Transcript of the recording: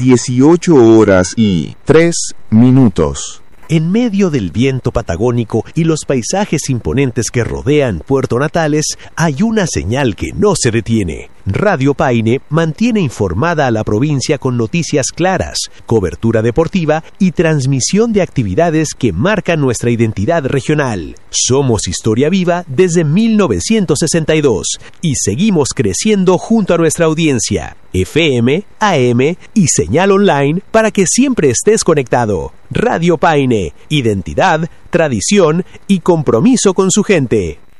18:03. En medio del viento patagónico y los paisajes imponentes que rodean Puerto Natales, hay una señal que no se detiene. Radio Paine mantiene informada a la provincia con noticias claras, cobertura deportiva y transmisión de actividades que marcan nuestra identidad regional. Somos historia viva desde 1962 y seguimos creciendo junto a nuestra audiencia. FM, AM y señal online para que siempre estés conectado. Radio Paine, identidad, tradición y compromiso con su gente.